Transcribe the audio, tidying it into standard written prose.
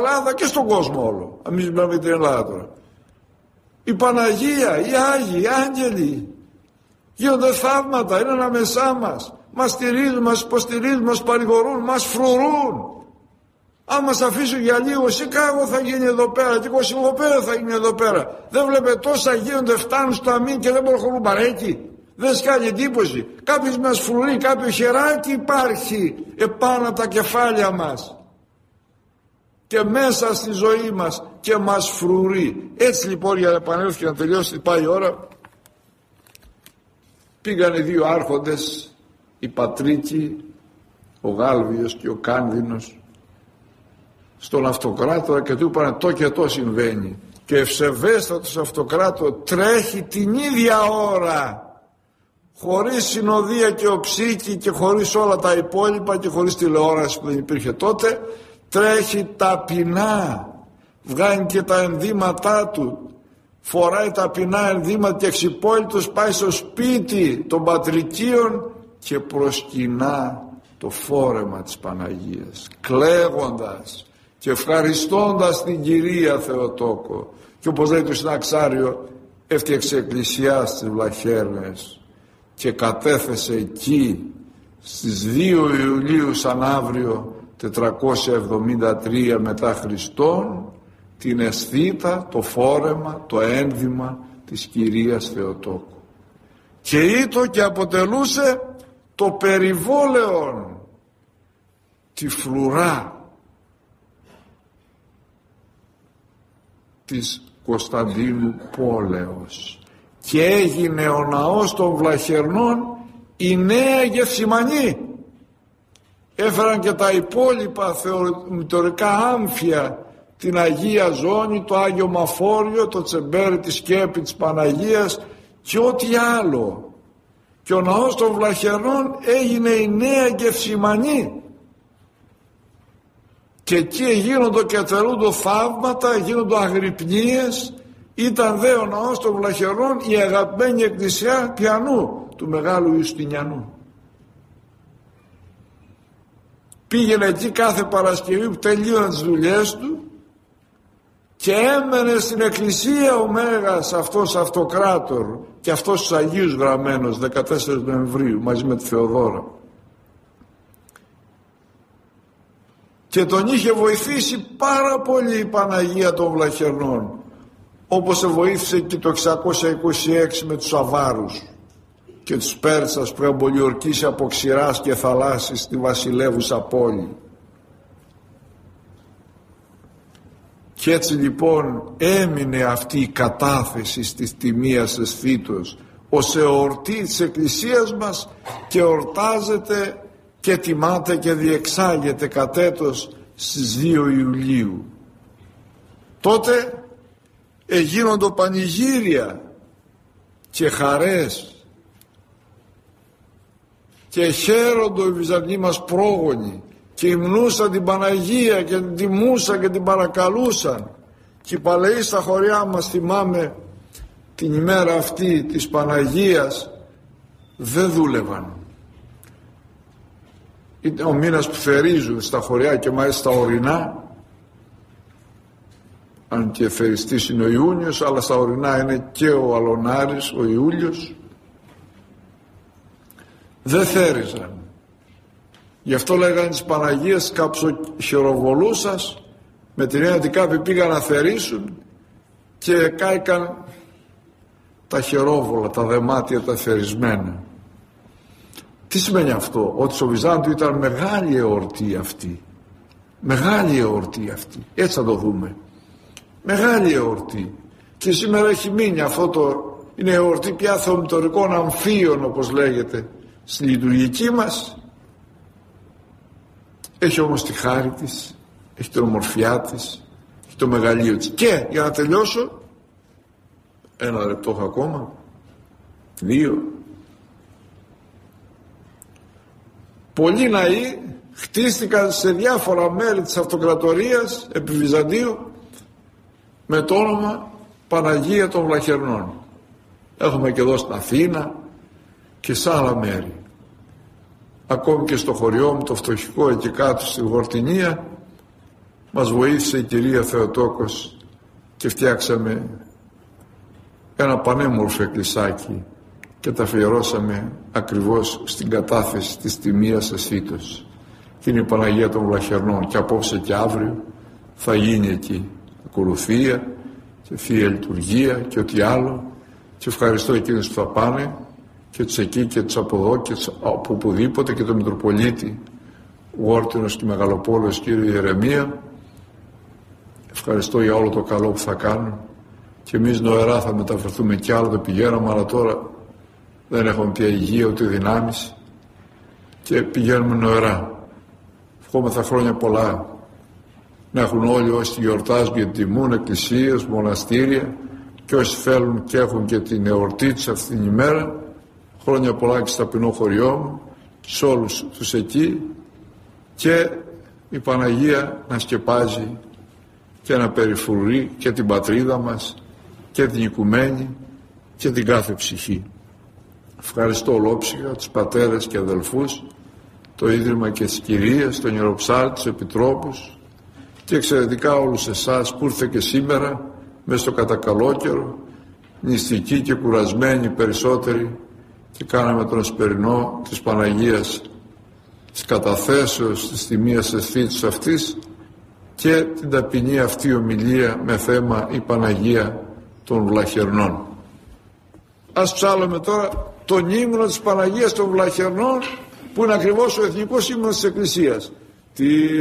Ελλάδα και στον κόσμο όλο. Εμείς μιλάμε την Ελλάδα τώρα. Η Παναγία, οι Άγιοι, οι Άγγελοι, γίνονται θαύματα, είναι ανάμεσά μας. Μας στηρίζουν, μας υποστηρίζουν, μας παρηγορούν, μας φρουρούν. Αν μας αφήσουν για λίγο, Σικάγο θα γίνει εδώ πέρα και Κωσυβοπέδιο θα γίνει εδώ πέρα. Δεν βλέπετε τόσα γίνονται, φτάνουν στο αμήν και δεν προχωρούν παρέκει. Δεν σκάνει εντύπωση. Κάποιος μας φρουρεί, κάποιο χεράκι υπάρχει επάνω από τα κεφάλια μας και μέσα στη ζωή μας και μας φρουρεί. Έτσι λοιπόν, για να επανέλθω και να τελειώσει, πάει η ώρα, πήγαν οι δύο άρχοντες, η Πατρίκη, ο Γάλβιος και ο Κάνδυνος, στον αυτοκράτορα και του είπαν το και το συμβαίνει. Και ευσεβέστατος αυτοκράτο τρέχει την ίδια ώρα, χωρίς συνοδεία και οψίκη και χωρίς όλα τα υπόλοιπα και χωρίς τηλεόραση που δεν υπήρχε τότε, τρέχει ταπεινά, βγάνει και τα ενδύματά του, φοράει ταπεινά ενδύματα και εξυπόλυτος πάει στο σπίτι των Πατρικίων και προσκυνά το φόρεμα της Παναγίας, κλαίγοντας και ευχαριστώντας την Κυρία Θεοτόκο. Και όπως λέει το Συναξάριο, έφτιαξε εκκλησιά στις Βλαχέρνες και κατέθεσε εκεί στις 2 Ιουλίου σαν αύριο 473 μετά Χριστόν την αισθήτα, το φόρεμα, το ένδυμα της Κυρίας Θεοτόκου. Και ήτο και αποτελούσε το περιβόλεον, τη φρουρά της Κωνσταντίνου πόλεως, και έγινε ο ναός των Βλαχερνών η νέα Γευθυμανή. Έφεραν και τα υπόλοιπα θεωρητικά άμφια, την Αγία Ζώνη, το Άγιο Μαφόριο, το τσεμπέρι, τη σκέπη της Παναγίας και ό,τι άλλο. Και ο ναός των Βλαχερνών έγινε η νέα Γευθυμανή. Και εκεί γίνονται και τελούνται θαύματα, γίνονται αγρυπνίες. Ήταν δε ο ναός των Βλαχερνών η αγαπημένη εκκλησιά πιανού του Μεγάλου Ιουστινιανού. Πήγαινε εκεί κάθε Παρασκευή που τελείωνε τις δουλειές του και έμενε στην εκκλησία ο Μέγας αυτός αυτοκράτορ και αυτός στους Αγίους γραμμένος 14 Νοεμβρίου μαζί με τη Θεοδόρα. Και τον είχε βοηθήσει πάρα πολύ η Παναγία των Βλαχερνών, όπως σε βοήθησε και το 626 με τους Αβάρους και τους Πέρσας που είχαν πολιορκήσει από ξηράς και θαλάσσης στη βασιλεύουσα πόλη. Και έτσι λοιπόν έμεινε αυτή η κατάθεση της τιμίας αισθήτως ως εορτή της Εκκλησίας μας και εορτάζεται και τιμάται και διεξάγεται κατέτος στις 2 Ιουλίου. Τότε εγίνονται πανηγύρια και χαρές και χαίρονται οι Βυζαντινοί μας πρόγονοι και υμνούσαν την Παναγία και την τιμούσαν και την παρακαλούσαν. Και οι παλαιοί στα χωριά μας, θυμάμαι την ημέρα αυτή της Παναγίας, δεν δούλευαν. Είναι ο μήνας που θερίζουν στα χωριά και μάλιστα στα ορεινά, αν και θεριστής είναι ο Ιούνιος, αλλά στα ορεινά είναι και ο Αλωνάρης, ο Ιούλιος. Δεν θέριζαν. Γι' αυτό λέγανε τις Παναγίες καψοχειροβολούσας, με την έννοια ότι κάποιοι πήγαν να θερίσουν και κάηκαν τα χερόβολα, τα δεμάτια τα θερισμένα. Τι σημαίνει αυτό? Ότι στο Βυζάντιο ήταν μεγάλη εορτή αυτή. Μεγάλη εορτή αυτή. Έτσι θα το δούμε. Μεγάλη εορτή. Και σήμερα έχει μείνει αυτό το... Είναι εορτή πια θεομητορικών αμφίων, όπως λέγεται στη λειτουργική μας. Έχει όμως τη χάρη της, έχει την ομορφιά της, έχει το μεγαλείο της. Και για να τελειώσω, 1 λεπτό έχω ακόμα, 2. Πολλοί ναοί χτίστηκαν σε διάφορα μέρη της αυτοκρατορίας επί Βυζαντίου με το όνομα Παναγία των Βλαχερνών. Έχουμε και εδώ στην Αθήνα και σε άλλα μέρη. Ακόμη και στο χωριό μου το φτωχικό εκεί κάτω στη Γορτινία μας βοήθησε η κυρία Θεοτόκος και φτιάξαμε ένα πανέμορφο εκκλησάκι και τα αφιερώσαμε ακριβώς στην κατάθεση της τιμίας Αισθήτως. Και είναι η Παναγία των Βλαχερνών, και απόψε και αύριο θα γίνει εκεί ακολουθία και Θεία Λειτουργία και ό,τι άλλο, και ευχαριστώ εκείνους που θα πάνε και τους εκεί και τους από εδώ και τους από οπουδήποτε, και τον Μητροπολίτη Γόρτινος και Μεγαλοπόλεως κύριο Ιερεμία. Ευχαριστώ για όλο το καλό που θα κάνουν, και εμείς νοερά θα μεταφερθούμε κι άλλο, το πηγαίναμε, αλλά τώρα δεν έχουμε πια υγεία ούτε δυνάμεις και πηγαίνουμε νοερά. Ευχόμεθα χρόνια πολλά να έχουν όλοι όσοι γιορτάζουν και τιμούν εκκλησίες, μοναστήρια, και όσοι θέλουν και έχουν και την εορτή τους αυτήν την ημέρα. Χρόνια πολλά και στα ταπεινό χωριό μου, σε όλους τους εκεί, και η Παναγία να σκεπάζει και να περιφρουρεί και την πατρίδα μας και την οικουμένη και την κάθε ψυχή. Ευχαριστώ ολόψυχα τους πατέρες και αδελφούς, το Ίδρυμα και τις Κυρίες, τον Ιεροψάρτη, τους Επιτρόπους, και εξαιρετικά όλους εσάς που ήρθε και σήμερα μέσα στο κατακαλόκαιρο, νηστικοί και κουρασμένοι περισσότεροι, και κάναμε τον εσπερινό της Παναγίας, της καταθέσεως της τιμίας Αισθήτως αυτής, και την ταπεινή αυτή ομιλία με θέμα η Παναγία των Βλαχερνών. Ας ψάλλουμε τώρα τον ύμνο της Παναγίας των Βλαχερνών, που είναι ακριβώς ο εθνικός ύμνος της Εκκλησίας.